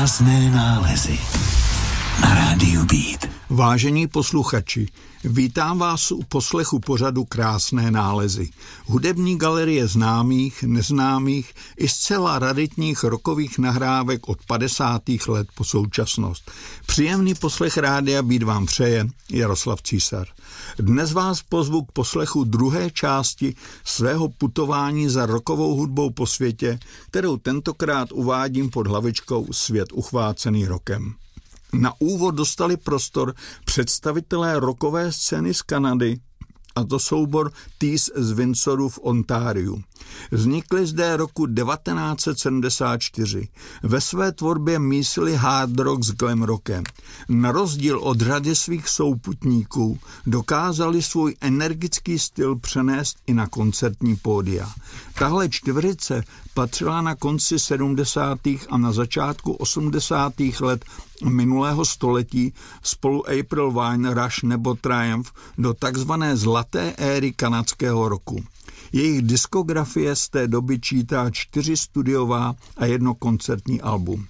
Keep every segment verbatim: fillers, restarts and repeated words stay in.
Krásné nálezy na rádiu Beat. Vážení posluchači, vítám vás u poslechu pořadu Krásné nálezy. Hudební galerie známých, neznámých i zcela raritních rockových nahrávek od padesátých let po současnost. Příjemný poslech rádia Beat vám přeje Jaroslav Císař. Dnes vás pozvu k poslechu druhé části svého putování za rockovou hudbou po světě, kterou tentokrát uvádím pod hlavičkou Svět uchvácený rokem. Na úvod dostali prostor představitelé rockové scény z Kanady, a to soubor Tees z Windsoru v Ontariu. Vznikli zde roku devatenáct set sedmdesát čtyři. Ve své tvorbě mísili hard rock s glam rockem. Na rozdíl od řady svých souputníků dokázali svůj energický styl přenést i na koncertní pódia. Tahle čtveřice patřila na konci sedmdesátých a na začátku osmdesátých let minulého století spolu April Wine, Rush nebo Triumph do takzvané zlaté éry kanadského roku. Jejich diskografie z té doby čítá čtyři studiová a jedno koncertní album.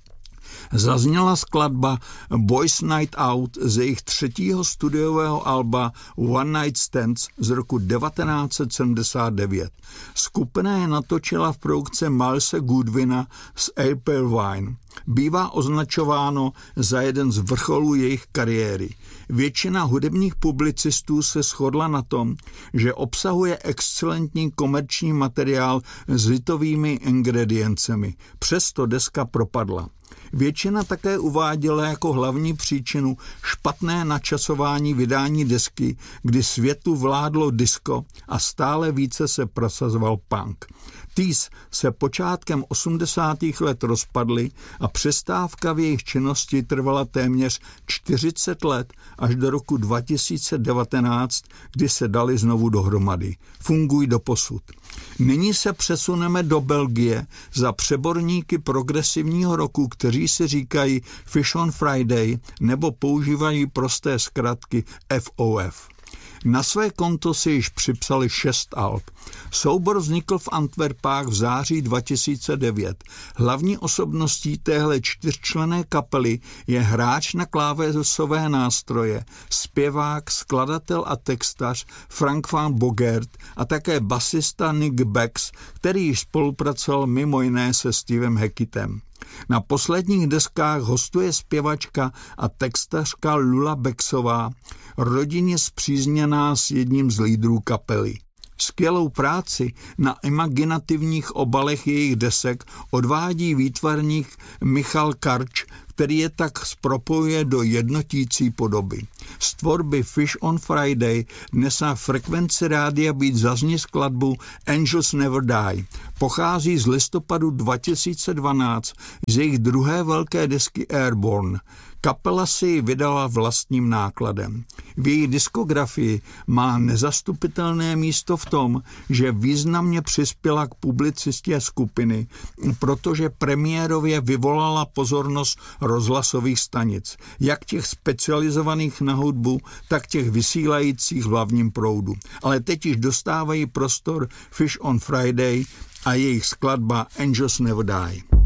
Zazněla skladba Boys Night Out z jejich třetího studiového alba One Night Stands z roku devatenáct set sedmdesát devět. Skupina je natočila v produkce Milese Goodwina z April Wine. Bývá označováno za jeden z vrcholů jejich kariéry. Většina hudebních publicistů se shodla na tom, že obsahuje excelentní komerční materiál s hitovými ingrediencemi. Přesto deska propadla. Většina také uváděla jako hlavní příčinu špatné načasování vydání desky, kdy světu vládlo disco a stále více se prosazoval punk. Tees se počátkem osmdesátých let rozpadly a přestávka v jejich činnosti trvala téměř čtyřicet let až do roku dva tisíce devatenáct, kdy se dali znovu dohromady. Fungují doposud. Nyní se přesuneme do Belgie za přeborníky progresivního roku, kteří si říkají Fish on Friday nebo používají prosté zkratky F O F. Na své konto si již připsali šest alb. Soubor vznikl v Antwerpách v září dva tisíce devět. Hlavní osobností téhle čtyřčlenné kapely je hráč na klávesové nástroje, zpěvák, skladatel a textař Frank van Bogaert a také basista Nick Becks, který již spolupracoval mimo jiné se Stevem Hackettem. Na posledních deskách hostuje zpěvačka a textařka Lula Becksová, rodině spřízněná s jedním z lídrů kapely. Skvělou práci na imaginativních obalech jejich desek odvádí výtvarník Michal Karč, který je tak zpropojuje do jednotící podoby. Z tvorby Fish on Friday dnes na frekvenci rádia Beat zazní skladbu Angels Never Die. Pochází z listopadu dva tisíce dvanáct z jejich druhé velké desky Airborne. Kapela si ji vydala vlastním nákladem. V její diskografii má nezastupitelné místo v tom, že významně přispěla k publicistě skupiny, protože premiérově vyvolala pozornost rozhlasových stanic, jak těch specializovaných na hudbu, tak těch vysílajících v hlavním proudu. Ale teď již dostávají prostor Fish on Friday a jejich skladba Angels Never Die.